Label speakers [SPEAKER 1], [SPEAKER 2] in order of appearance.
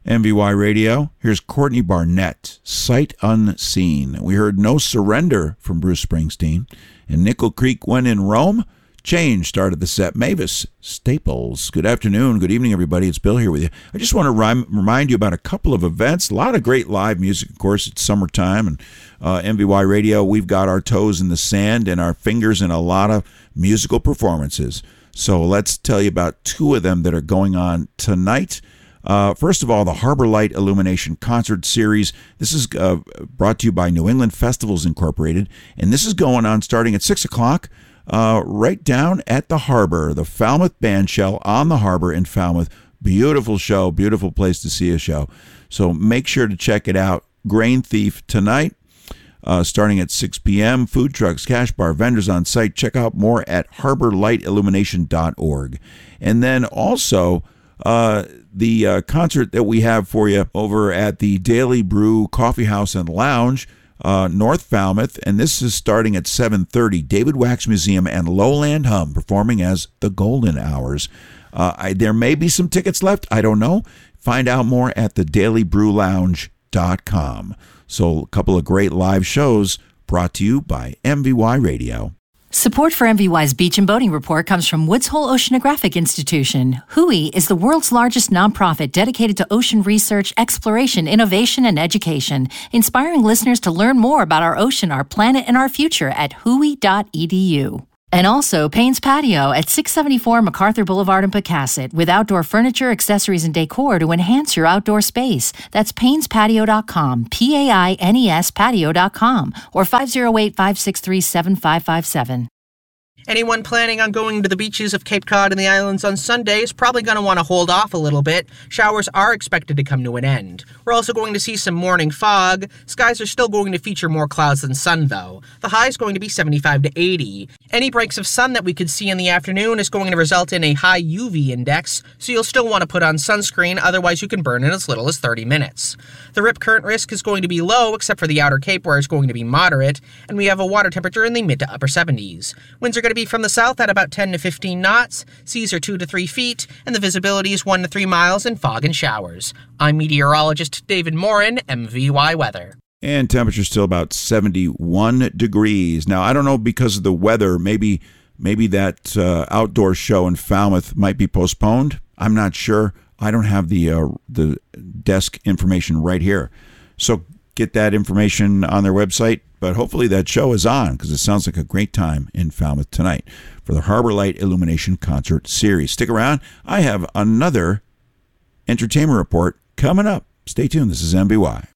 [SPEAKER 1] MVY Radio. Here's Courtney Barnett, Sight Unseen. We heard No Surrender from Bruce Springsteen. And Nickel Creek When in Rome. Change started the set. Mavis Staples. Good afternoon. Good evening, everybody. It's Bill here with you. I just want to remind you about a couple of events. A lot of great live music, of course. It's summertime, and MVY Radio, we've got our toes in the sand and our fingers in a lot of musical performances. So let's tell you about two of them that are going on tonight. First of all, the Harbor Light Illumination Concert Series. This is brought to you by New England Festivals Incorporated, and this is going on starting at 6 o'clock. Right down at the harbor, the Falmouth Bandshell on the harbor in Falmouth. Beautiful show, beautiful place to see a show. So make sure to check it out. Grain Thief tonight, starting at 6 p.m. Food trucks, cash bar, vendors on site. Check out more at harborlightillumination.org. And then also the concert that we have for you over at the Daily Brew Coffee House and Lounge, North Falmouth, and this is starting at 7:30. David Wax Museum and Lowland Hum performing as the Golden Hours. There may be some tickets left. I don't know. Find out more at thedailybrewlounge.com. So a couple of great live shows brought to you by MVY Radio.
[SPEAKER 2] Support for MVY's Beach and Boating Report comes from Woods Hole Oceanographic Institution. WHOI is the world's largest nonprofit dedicated to ocean research, exploration, innovation, and education, inspiring listeners to learn more about our ocean, our planet, and our future at whoi.edu. And also Payne's Patio at 674 MacArthur Boulevard in Pecasset, with outdoor furniture, accessories, and decor to enhance your outdoor space. That's painespatio.com, P-A-I-N-E-S patio.com, or 508-563-7557.
[SPEAKER 3] Anyone planning on going to the beaches of Cape Cod and the islands on Sunday is probably going to want to hold off a little bit. Showers are expected to come to an end. We're also going to see some morning fog. Skies are still going to feature more clouds than sun, though. The high is going to be 75 to 80. Any breaks of sun that we could see in the afternoon is going to result in a high UV index, so you'll still want to put on sunscreen, otherwise you can burn in as little as 30 minutes. The rip current risk is going to be low, except for the outer Cape, where it's going to be moderate, and we have a water temperature in the mid to upper 70s. Winds are going to be from the south at about 10 to 15 knots, seas are 2 to 3 feet, and the visibility is 1 to 3 miles in fog and showers. I'm meteorologist David Morin, MVY Weather.
[SPEAKER 1] And temperature still about 71 degrees. Now, I don't know, because of the weather, maybe that outdoor show in Falmouth might be postponed. I'm not sure. I don't have the desk information right here. So get that information on their website. But hopefully that show is on, because it sounds like a great time in Falmouth tonight for the Harbor Light Illumination Concert Series. Stick around. I have another entertainment report coming up. Stay tuned. This is MVY.